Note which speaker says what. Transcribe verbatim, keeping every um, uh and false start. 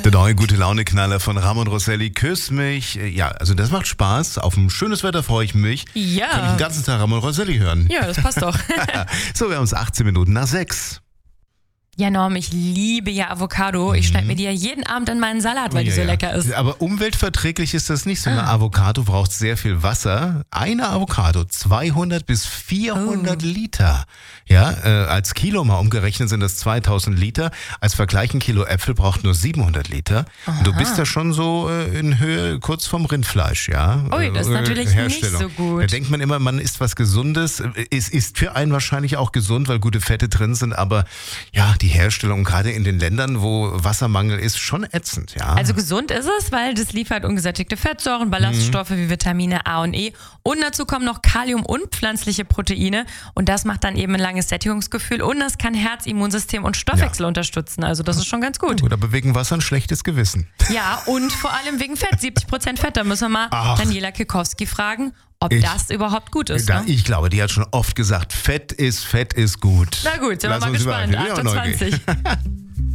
Speaker 1: Der neue Gute-Laune-Knaller von Ramon Rosselli, Küss mich. Ja, also das macht Spaß. Auf ein schönes Wetter freue ich mich.
Speaker 2: Ja.
Speaker 1: Kann ich den ganzen Tag Ramon Rosselli hören.
Speaker 2: Ja, das passt doch.
Speaker 1: So, wir haben es achtzehn Minuten nach sechs.
Speaker 2: Ja, Norm, ich liebe ja Avocado. Ich schneide mir die ja jeden Abend in meinen Salat, weil die
Speaker 1: Ja,
Speaker 2: so
Speaker 1: ja.
Speaker 2: lecker ist.
Speaker 1: Aber umweltverträglich ist das nicht. So eine Avocado braucht sehr viel Wasser. Eine Avocado, zweihundert bis vierhundert
Speaker 2: Oh.
Speaker 1: Liter. Ja, äh, als Kilo mal umgerechnet sind das zweitausend Liter. Als Vergleich, ein Kilo Äpfel braucht nur siebenhundert Liter. Und du bist da schon so äh, in Höhe kurz vom Rindfleisch, ja.
Speaker 2: Ui, das ist
Speaker 1: Äh,
Speaker 2: natürlich nicht
Speaker 1: Herstellung.
Speaker 2: so gut.
Speaker 1: Da denkt man immer, man isst was Gesundes. Es ist für einen wahrscheinlich auch gesund, weil gute Fette drin sind. Aber ja, die Herstellung, gerade in den Ländern, wo Wassermangel ist, schon ätzend, ja.
Speaker 2: Also gesund ist es, weil das liefert ungesättigte Fettsäuren, Ballaststoffe wie Vitamine A und E und dazu kommen noch Kalium und pflanzliche Proteine und das macht dann eben ein langes Sättigungsgefühl und das kann Herz, Immunsystem und Stoffwechsel
Speaker 1: Ja.
Speaker 2: unterstützen. Also das ist schon ganz gut.
Speaker 1: Oder bewegen Wasser ein schlechtes Gewissen.
Speaker 2: Ja, und vor allem wegen Fett, siebzig Prozent Fett. Da müssen wir mal
Speaker 1: Ach.
Speaker 2: Daniela Kikowski fragen, ob
Speaker 1: Ich-
Speaker 2: das überhaupt gut ist.
Speaker 1: Da,
Speaker 2: Ne?
Speaker 1: ich glaube, die hat schon oft gesagt, Fett ist, Fett ist gut.
Speaker 2: Na gut, sind
Speaker 1: Lass
Speaker 2: wir mal
Speaker 1: uns
Speaker 2: gespannt.
Speaker 1: überraschen. Ja, neugierig.
Speaker 2: achtundzwanzig